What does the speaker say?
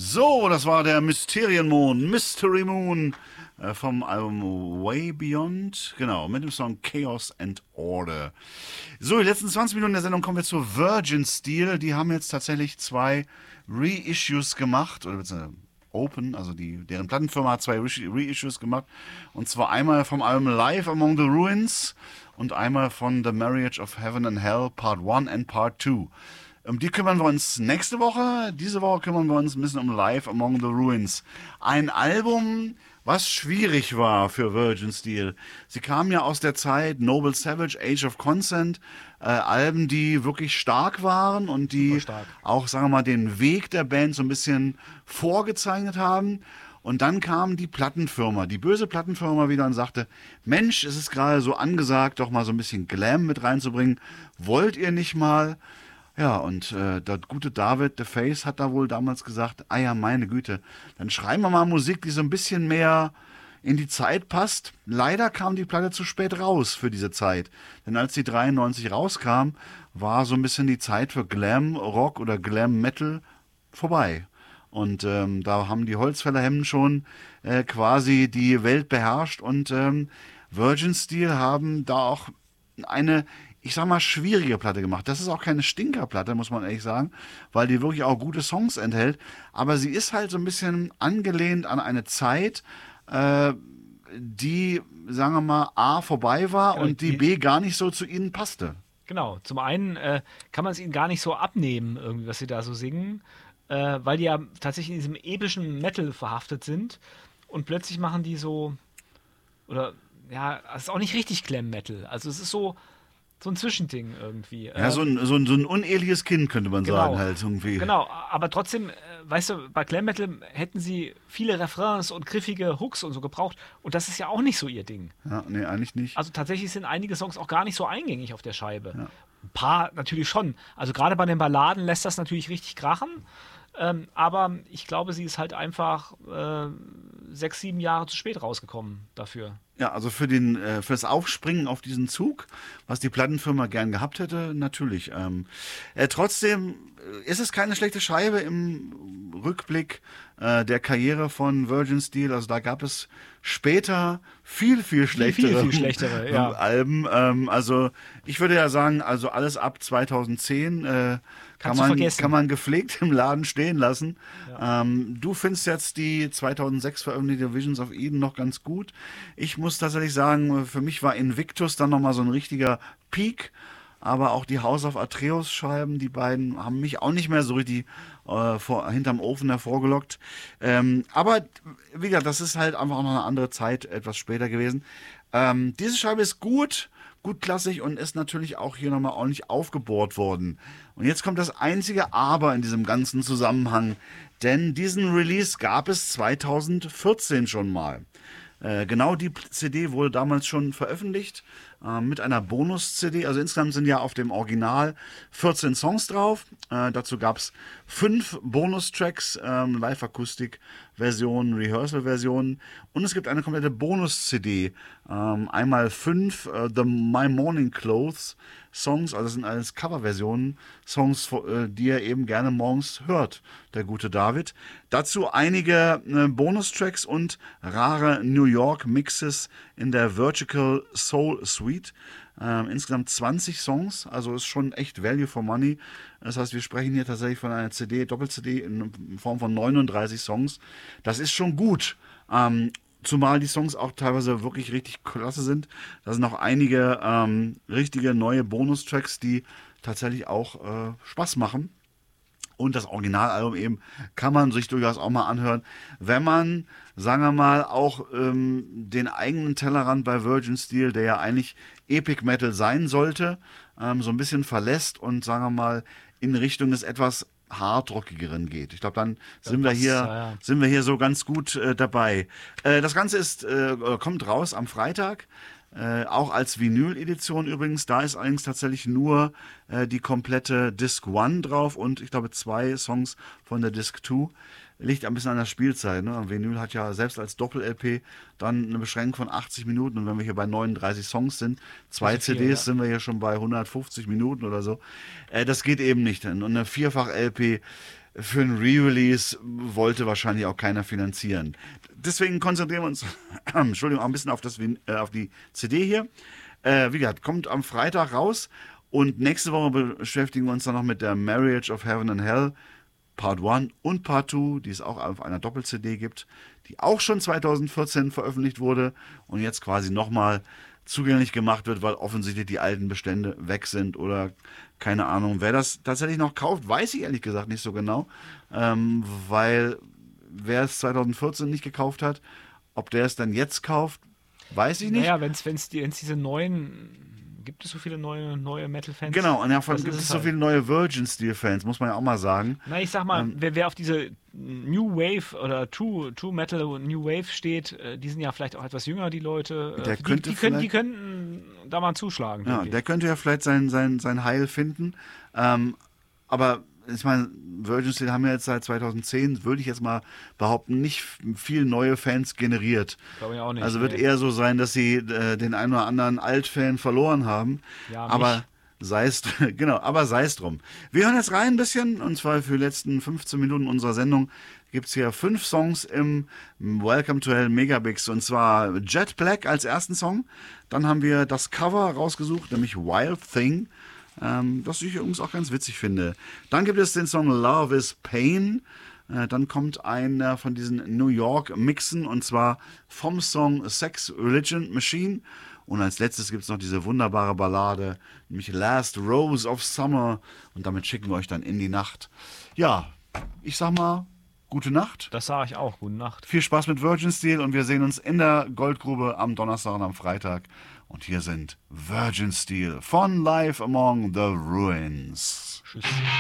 So, das war der Mysterienmond, Mystery Moon vom Album Way Beyond, genau, mit dem Song Chaos and Order. So, die letzten 20 Minuten der Sendung kommen wir zu Virgin Steel. Die haben jetzt tatsächlich 2 Reissues gemacht, oder beziehungsweise Open, also deren Plattenfirma hat 2 Reissues gemacht. Und zwar einmal vom Album Live Among the Ruins und einmal von The Marriage of Heaven and Hell Part 1 and Part 2. Um die kümmern wir uns nächste Woche. Diese Woche kümmern wir uns ein bisschen um Live Among the Ruins. Ein Album, was schwierig war für Virgin Steel. Sie kamen ja aus der Zeit Noble Savage, Age of Consent, Alben, die wirklich stark waren und die auch, sagen wir mal, den Weg der Band so ein bisschen vorgezeichnet haben. Und dann kam die Plattenfirma, die böse Plattenfirma wieder und sagte, Mensch, es ist gerade so angesagt, doch mal so ein bisschen Glam mit reinzubringen. Wollt ihr nicht mal? Ja, und der gute David The Face hat da wohl damals gesagt, ah ja, meine Güte, dann schreiben wir mal Musik, die so ein bisschen mehr in die Zeit passt. Leider kam die Platte zu spät raus für diese Zeit. Denn als die 93 rauskam, war so ein bisschen die Zeit für Glam Rock oder Glam Metal vorbei. Und da haben die Holzfällerhemden schon quasi die Welt beherrscht und Virgin Steel haben da auch eine, ich sag mal, schwierige Platte gemacht. Das ist auch keine Stinkerplatte, muss man ehrlich sagen, weil die wirklich auch gute Songs enthält. Aber sie ist halt so ein bisschen angelehnt an eine Zeit, die, sagen wir mal, A, vorbei war und die B, gar nicht so zu ihnen passte. Genau, zum einen kann man es ihnen gar nicht so abnehmen, irgendwie, was sie da so singen, weil die ja tatsächlich in diesem epischen Metal verhaftet sind und plötzlich machen die so, oder ja, es ist auch nicht richtig Glam Metal. Also es ist so ein Zwischending irgendwie. Ja, so ein uneheliches Kind, könnte man sagen, halt irgendwie. Genau, aber trotzdem, weißt du, bei Glam Metal hätten sie viele Refrains und griffige Hooks und so gebraucht und das ist ja auch nicht so ihr Ding. Ja, nee, eigentlich nicht. Also tatsächlich sind einige Songs auch gar nicht so eingängig auf der Scheibe. Ja. Ein paar natürlich schon. Also gerade bei den Balladen lässt das natürlich richtig krachen. Aber ich glaube, sie ist halt einfach 6, 7 Jahre zu spät rausgekommen dafür. Ja, also für das Aufspringen auf diesen Zug, was die Plattenfirma gern gehabt hätte, natürlich. Trotzdem ist es keine schlechte Scheibe im Rückblick der Karriere von Virgin Steel. Also da gab es später viel schlechtere ja. Alben. Also ich würde ja sagen, also alles ab 2010 kann man gepflegt im Laden stehen lassen. Ja. Du findest jetzt die 2006 veröffentlichte Visions of Eden noch ganz gut. Ich muss tatsächlich sagen, für mich war Invictus dann nochmal so ein richtiger Peak. Aber auch die House of Atreus Scheiben, die beiden, haben mich auch nicht mehr so richtig hinterm Ofen hervorgelockt. Aber wie gesagt, das ist halt einfach noch eine andere Zeit, etwas später gewesen. Diese Scheibe ist gut klassisch und ist natürlich auch hier nochmal ordentlich aufgebohrt worden. Und jetzt kommt das einzige Aber in diesem ganzen Zusammenhang, denn diesen Release gab es 2014 schon mal. Genau die CD wurde damals schon veröffentlicht mit einer Bonus-CD. Also insgesamt sind ja auf dem Original 14 Songs drauf. Dazu gab es 5 Bonustracks, Live-Akustik-Versionen, Rehearsal-Versionen. Und es gibt eine komplette Bonus-CD. Einmal 5 The My Morning Clothes Songs, also das sind alles Coverversionen, Songs, die er eben gerne morgens hört, der gute David. Dazu einige Bonustracks und rare New York Mixes in der Vertical Soul Suite. Insgesamt 20 Songs, also ist schon echt Value for Money. Das heißt, wir sprechen hier tatsächlich von einer CD, Doppel-CD in Form von 39 Songs. Das ist schon gut. Zumal die Songs auch teilweise wirklich richtig klasse sind. Da sind auch einige richtige neue Bonustracks, die tatsächlich auch Spaß machen. Und das Originalalbum eben kann man sich durchaus auch mal anhören, wenn man, sagen wir mal, auch den eigenen Tellerrand bei Virgin Steel, der ja eigentlich Epic Metal sein sollte, so ein bisschen verlässt und, sagen wir mal, in Richtung des etwas hardrockigeren geht. Ich glaube, dann sind wir hier so ganz gut dabei. Das Ganze kommt raus am Freitag. Auch als Vinyl-Edition übrigens. Da ist allerdings tatsächlich nur die komplette Disc 1 drauf und ich glaube 2 Songs von der Disc 2. Liegt ein bisschen an der Spielzeit. Ne? Vinyl hat ja selbst als Doppel-LP dann eine Beschränkung von 80 Minuten. Und wenn wir hier bei 39 Songs sind, 2 CDs, sind wir hier schon bei 150 Minuten oder so. Das geht eben nicht. Und eine Vierfach-LP für ein Re-Release wollte wahrscheinlich auch keiner finanzieren. Deswegen konzentrieren wir uns Entschuldigung, auch ein bisschen auf auf die CD hier. Wie gesagt, kommt am Freitag raus und nächste Woche beschäftigen wir uns dann noch mit der Marriage of Heaven and Hell Part 1 und Part 2, die es auch auf einer Doppel-CD gibt, die auch schon 2014 veröffentlicht wurde und jetzt quasi nochmal zugänglich gemacht wird, weil offensichtlich die alten Bestände weg sind oder keine Ahnung. Wer das tatsächlich noch kauft, weiß ich ehrlich gesagt nicht so genau, weil wer es 2014 nicht gekauft hat, ob der es dann jetzt kauft, weiß ich nicht. Naja, wenn es diese neuen, gibt es so viele neue Metal-Fans? Genau, und ja, vor allem Das gibt ist es es so halt. viele neue Virgin-Steel-Fans, muss man ja auch mal sagen. Na, ich sag mal, wer auf diese New Wave oder True Metal und New Wave steht, die sind ja vielleicht auch etwas jünger, die Leute. Der könnte die könnten da mal zuschlagen. Ja, denke ich. der könnte ja vielleicht sein Heil finden. Aber ich meine, Virgin Steel haben ja jetzt seit 2010, würde ich jetzt mal behaupten, nicht viel neue Fans generiert. Glaube ich auch nicht. Also wird nee. eher so sein, dass sie den einen oder anderen Altfan verloren haben. Ja, aber sei es genau, aber sei es drum. Wir hören jetzt rein ein bisschen, und zwar für die letzten 15 Minuten unserer Sendung gibt es hier 5 Songs im Welcome to Hell Megabix, und zwar Jet Black als ersten Song. Dann haben wir das Cover rausgesucht, nämlich Wild Thing, das ich übrigens auch ganz witzig finde. Dann gibt es den Song Love is Pain. Dann kommt einer von diesen New York Mixen, und zwar vom Song Sex Religion Machine. Und als letztes gibt es noch diese wunderbare Ballade, nämlich Last Rose of Summer. Und damit schicken wir euch dann in die Nacht. Ja, ich sag mal, gute Nacht. Das sage ich auch. Gute Nacht. Viel Spaß mit Virgin Steel und wir sehen uns in der Goldgrube am Donnerstag und am Freitag. Und hier sind Virgin Steel von Live Among the Ruins. Tschüss.